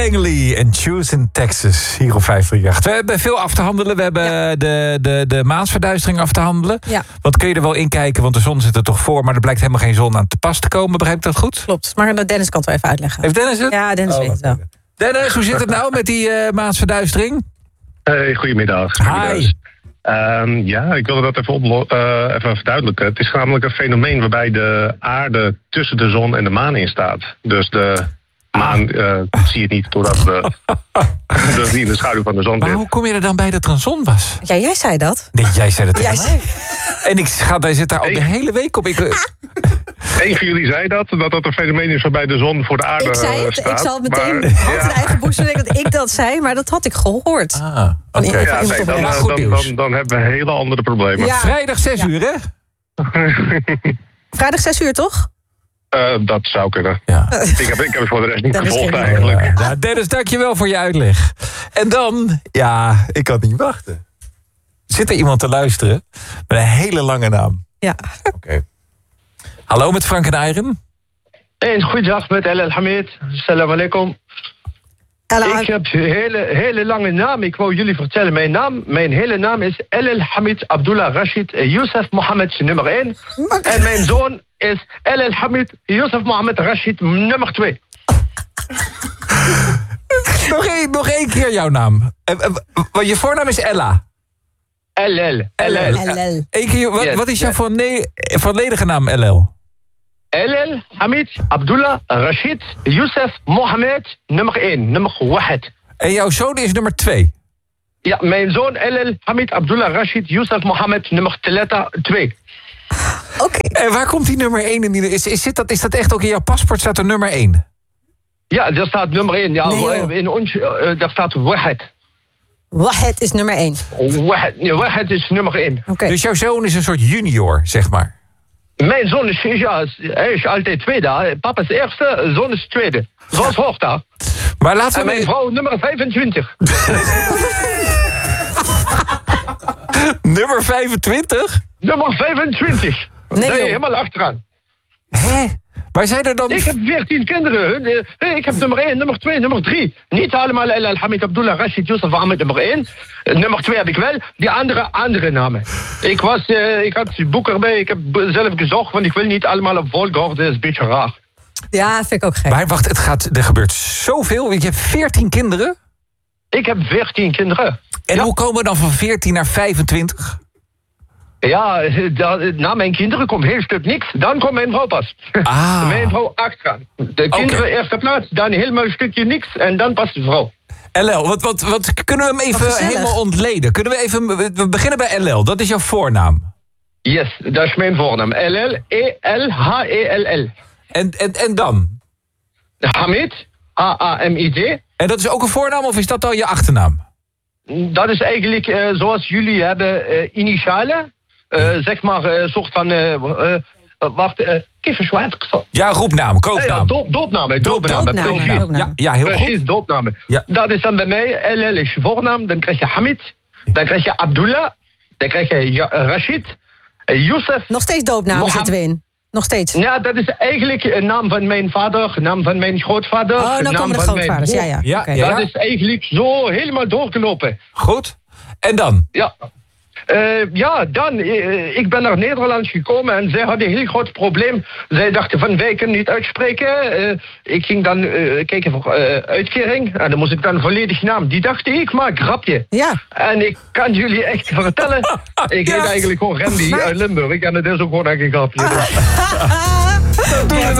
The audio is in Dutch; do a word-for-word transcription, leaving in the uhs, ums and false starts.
Langley en Choose in Texas, hier op vijf drie acht. We hebben veel af te handelen. We hebben ja. de, de, de maansverduistering af te handelen. Ja. Wat kun je er wel in kijken, want de zon zit er toch voor... maar er blijkt helemaal geen zon aan te pas te komen. Begrijp ik dat goed? Klopt, maar Dennis kan het wel even uitleggen. Heeft Dennis het? Ja, Dennis oh, weet het wel. Dennis, hoe zit het nou met die uh, maansverduistering? Hey, goedemiddag. Hi. Um, ja, ik wilde dat even, oplo- uh, even verduidelijken. Het is namelijk een fenomeen waarbij de aarde tussen de zon en de maan in staat. Dus de maan uh, zie je niet doordat we dus niet in de schaduw van de zon Maar zit. hoe kom je er dan bij dat er een zon was? Ja, jij zei dat. Nee, jij zei dat tegen Jij mij. En ik ga, wij zitten daar ook de hele week op. Ik, Een van jullie zei dat, dat dat een fenomeen is waarbij de zon voor de aarde Ik zei het, staat. ik zal meteen maar, hand ja. in eigen boezem denken dat ik dat zei, maar dat had ik gehoord. ah, oké. Okay. Ja, nee, dan, Maar uh, goed dan, nieuws. dan, dan hebben we hele andere problemen. Ja. Vrijdag zes Ja. uur, hè? Vrijdag zes uur, toch? Uh, dat zou kunnen. Ja. Ik heb, ik heb het voor de rest niet Dat is gevolgd geen eigenlijk. Ja. Nou, Dennis, dankjewel voor je uitleg. En dan, ja, ik kan niet wachten. Zit er iemand te luisteren met een hele lange naam? Ja. Oké. Okay. Hallo met Frank en Ayren. Hey, goeiedag met El Hamid. Salam alaikum. Hello. Ik heb een hele, hele lange naam. Ik wou jullie vertellen. Mijn naam, mijn hele naam is El Hamid Abdullah Rashid Youssef Mohammed nummer één. En mijn zoon is El Hamid Youssef Mohammed Rashid nummer twee. nog, één, nog één keer jouw naam. Uh, uh, je voornaam is Ella. L L. L L. L L. Eén keer, wat, Yes, wat is jouw yes. volne- volledige naam, L L? L L Hamid Abdullah Rashid Youssef Mohammed nummer één. Nummer واحد. En jouw zoon is nummer twee. Ja, mijn zoon L L Hamid Abdullah Rashid Youssef Mohammed nummer twee. Oké. Okay. En waar komt die nummer één in? Die, is, is, dit dat, is dat echt ook in jouw paspoort staat er nummer één? Ja, daar staat nummer één. Ja, Nee, in ons, uh, daar staat واحد. Wahed is nummer één. واحد. Nee, واحد is nummer één. Oké. Okay. Dus jouw zoon is een soort junior, zeg maar. Mijn zoon is, ja, hij is altijd tweede. Papa is eerste, zoon is tweede. Zoals hoort daar. Maar laten we... En mijn vrouw nummer vijfentwintig. nummer vijfentwintig? Nummer vijfentwintig. Nee, Nee, joh. helemaal achteraan. Hè? Waar zijn er dan... Ik heb veertien kinderen. Eh, Ik heb nummer één, nummer twee, nummer drie. Niet allemaal El Al Hamid Abdullah Rashid Youssef Mohammed nummer één. Eh, Nummer twee heb ik wel. Die andere, andere namen. Ik was, uh, ik had het boek erbij. Ik heb zelf gezocht, want ik wil niet allemaal op volgorde. Dat is een beetje raar. Ja, vind ik ook gek. Maar wacht, het gaat, er gebeurt zoveel. Je hebt veertien kinderen. Ik heb veertien kinderen. En Ja. hoe komen we dan van veertien naar vijfentwintig? Ja, da, na mijn kinderen komt heel stuk niks. Dan komt mijn vrouw pas. Ah. Mijn vrouw achteraan. De kinderen Oké. eerste plaats, dan helemaal een stukje niks en dan pas de vrouw. L L, wat, wat, wat, kunnen we hem even Wat gezellig. helemaal ontleden? Kunnen we even... We beginnen bij L L, dat is jouw voornaam. Yes, dat is mijn voornaam. L L E L H E L L. En, en, en dan? Hamid, H A M I D. En dat is ook een voornaam of is dat al je achternaam? Dat is eigenlijk uh, zoals jullie hebben uh, initialen. Uh, zeg maar een uh, soort van... Uh, uh, wacht, uh, kifferswaard. Ja, roepnaam, koopnaam. Ja, doop, doopnamen. Doopnamen. Doopnamen, precies. doopnamen. Ja, ja, heel Precies, goed. doopnamen. Ja. Dat is dan bij mij, L L is je voornaam, dan krijg je Hamid, dan krijg je Abdullah, dan krijg je ja, Rashid, uh, Youssef. Nog steeds doopnamen Mohammed. zitten we in. Nog steeds. Ja, dat is eigenlijk een naam van mijn vader, naam van mijn grootvader. Oh, nou naam komen de van mijn grootvaders. Ja, broer. ja. Ja, Oké. ja. Dat is eigenlijk zo helemaal doorgelopen. Goed. En dan? Ja. Uh, ja, dan, uh, ik ben naar Nederland gekomen en zij hadden een heel groot probleem. Zij dachten van, wij kunnen niet uitspreken. Uh, ik ging dan uh, kijken voor uh, uitkering en dan moest ik dan volledig naam. Die dachten, ik maak een grapje. Ja. En ik kan jullie echt vertellen, ik Ja. heet eigenlijk gewoon Randy Maar- uit Limburg. En het is ook gewoon echt een grapje. Dus. Dat doe je